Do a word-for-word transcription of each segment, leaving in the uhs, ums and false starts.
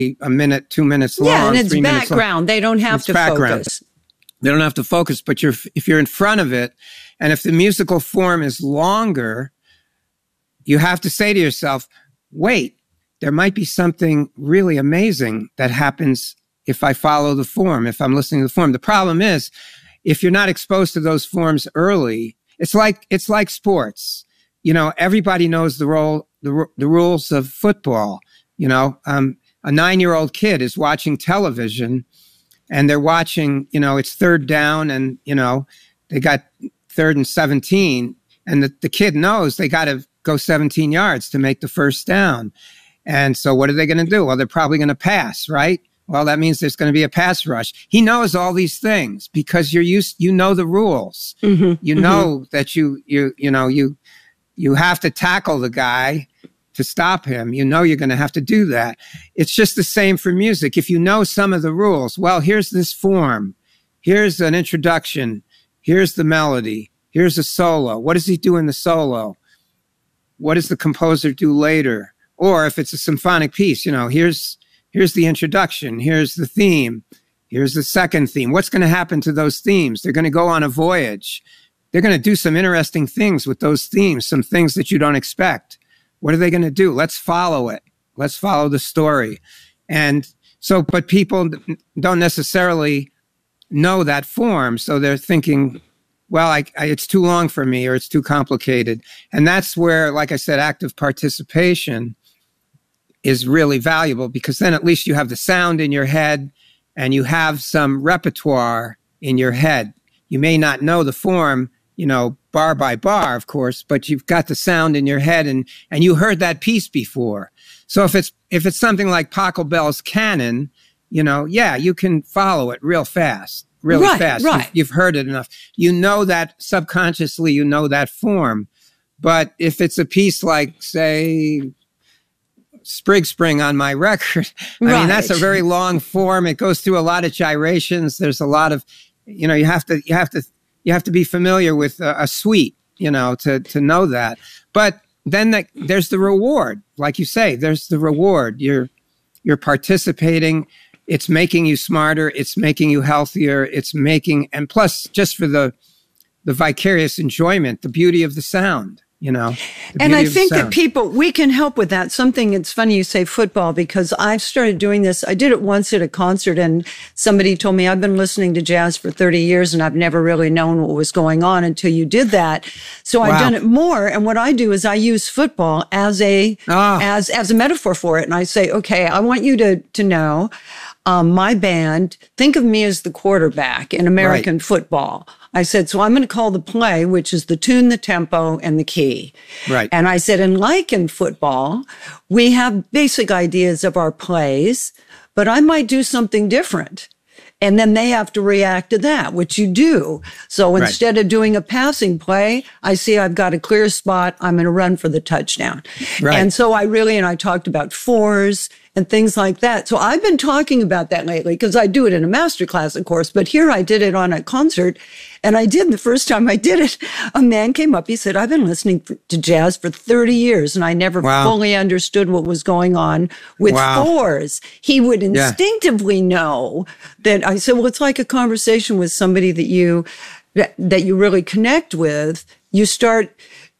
a minute, two minutes long. Yeah, and it's three background. They don't have it's to background. focus. They don't have to focus, but you're, if you're in front of it, and if the musical form is longer, you have to say to yourself, wait, there might be something really amazing that happens if I follow the form, if I'm listening to the form. The problem is, if you're not exposed to those forms early, it's like, it's like sports. You know, everybody knows the role, the, the rules of football. You know, um, a nine-year-old kid is watching television, and they're watching, you know, it's third down, and, you know, they got third and seventeen, and the, the kid knows they got to go seventeen yards to make the first down. And so what are they going to do? Well, they're probably going to pass, right? Well, that means there's going to be a pass rush. He knows all these things because you're used, you know the rules. Mm-hmm, you know mm-hmm. that you, you, you know, you, you have to tackle the guy to stop him. You know you're going to have to do that. It's just the same for music. If you know some of the rules, well, here's this form. Here's an introduction. Here's the melody. Here's a solo. What does he do in the solo? What does the composer do later? Or if it's a symphonic piece, you know, here's, here's the introduction. Here's the theme. Here's the second theme. What's going to happen to those themes? They're going to go on a voyage. They're going to do some interesting things with those themes, some things that you don't expect. What are they going to do? Let's follow it. Let's follow the story. And so, but people don't necessarily know that form. So they're thinking, well, I, I, it's too long for me, or it's too complicated. And that's where, like I said, active participation is really valuable, because then at least you have the sound in your head and you have some repertoire in your head. You may not know the form, you know, bar by bar, of course, but you've got the sound in your head, and, and you heard that piece before. So if it's, if it's something like Pachelbel's Canon, you know, yeah, you can follow it real fast, really right, fast. Right. You've, you've heard it enough. You know that subconsciously, you know that form. But if it's a piece like, say, Sprig Spring on my record, I right. mean, that's a very long form. It goes through a lot of gyrations. There's a lot of, you know, you have to, you have to, you have to be familiar with a, a suite, you know, to, to know that. But then the, there's the reward. Like you say, there's the reward. You're, you're participating. It's making you smarter. It's making you healthier. It's making, and plus just for the, the vicarious enjoyment, the beauty of the sound. You know, and I think that people, we can help with that. Something, it's funny you say football, because I've started doing this. I did it once at a concert, and somebody told me, I've been listening to jazz for thirty years and I've never really known what was going on until you did that. So wow. I've done it more. And what I do is I use football as a, oh. as, as a metaphor for it. And I say, okay, I want you to, to know, um, my band, think of me as the quarterback in American right. football. I said, so I'm going to call the play, which is the tune, the tempo, and the key. Right. And I said, and like in football, we have basic ideas of our plays, but I might do something different. And then they have to react to that, which you do. So instead right. of doing a passing play, I see I've got a clear spot. I'm going to run for the touchdown. Right. And so I really, and I talked about fours and things like that. So I've been talking about that lately, because I do it in a masterclass, of course, but here I did it on a concert. And I did, the first time I did it, a man came up, he said, I've been listening to jazz for thirty years and I never wow. fully understood what was going on with wow. fours. He would instinctively yeah. know that. I said, well, it's like a conversation with somebody that you, that, that you really connect with. You start,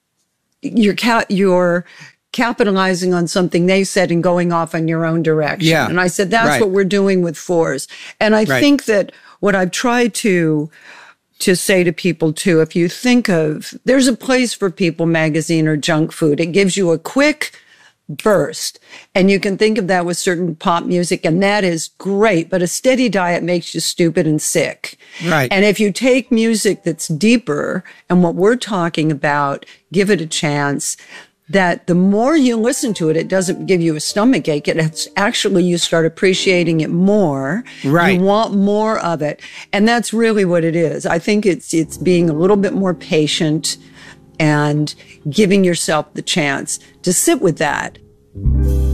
your cat, your, capitalizing on something they said and going off in your own direction. Yeah. And I said, that's right. what we're doing with fours. And I right. think that what I've tried to, to say to people too, if you think of, there's a place for People magazine or junk food. It gives you a quick burst. And you can think of that with certain pop music, and that is great. But a steady diet makes you stupid and sick. Right. And if you take music that's deeper and what we're talking about, give it a chance, that the more you listen to it, it doesn't give you a stomach ache. It's actually, you start appreciating it more. Right. You want more of it. And that's really what it is. I think it's, it's being a little bit more patient and giving yourself the chance to sit with that.